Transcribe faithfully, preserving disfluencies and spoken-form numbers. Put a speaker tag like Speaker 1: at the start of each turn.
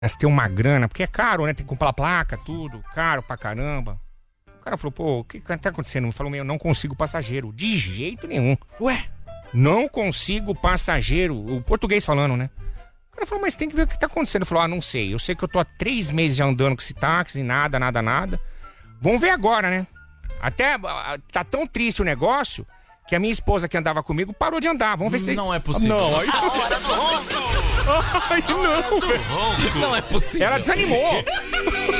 Speaker 1: Gastei uma grana, porque é caro, né? Tem que comprar placa, tudo, caro pra caramba. O cara falou, pô, o que tá acontecendo? Ele falou, meu, eu não consigo passageiro, de jeito nenhum.
Speaker 2: Ué?
Speaker 1: Não consigo passageiro, o português falando, né? O cara falou, mas tem que ver o que tá acontecendo. Ele falou, ah, não sei, eu sei que eu tô há três meses já andando com esse táxi, nada, nada, nada. Vamos ver agora, né? Até tá tão triste o negócio que a minha esposa que andava comigo parou de andar. Vamos ver se...
Speaker 2: Não é possível.
Speaker 1: Não, aí...
Speaker 3: A hora do ronco.
Speaker 1: Ai, não, velho.
Speaker 2: Não é possível.
Speaker 1: Ela desanimou.